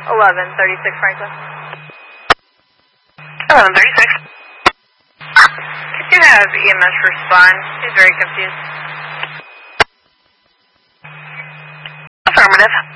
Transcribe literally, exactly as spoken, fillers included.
eleven thirty-six Franklin. eleven thirty-six. Could you have E M S respond? He's very confused. Affirmative.